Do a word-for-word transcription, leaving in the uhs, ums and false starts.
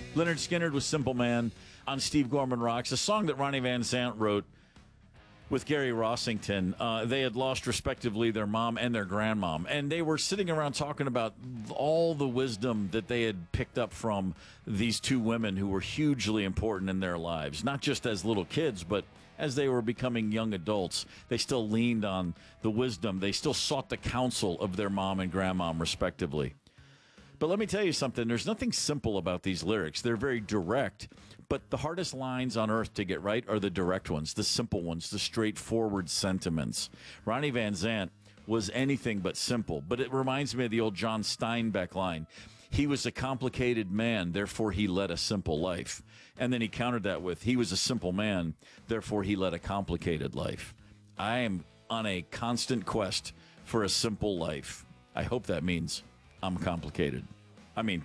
Leonard Skinner was Simple Man on Steve Gorman Rocks, a song that Ronnie Van Zant wrote with Gary Rossington. Uh, they had lost, respectively, their mom and their grandmom, and they were sitting around talking about all the wisdom that they had picked up from these two women who were hugely important in their lives, not just as little kids, but as they were becoming young adults. They still leaned on the wisdom. They still sought the counsel of their mom and grandmom, respectively. But let me tell you something. There's nothing simple about these lyrics. They're very direct, but the hardest lines on earth to get right are the direct ones, the simple ones, the straightforward sentiments. Ronnie Van Zant was anything but simple, but it reminds me of the old John Steinbeck line. He was a complicated man, therefore he led a simple life. And then he countered that with, he was a simple man, therefore he led a complicated life. I am on a constant quest for a simple life. I hope that means I'm complicated. I mean,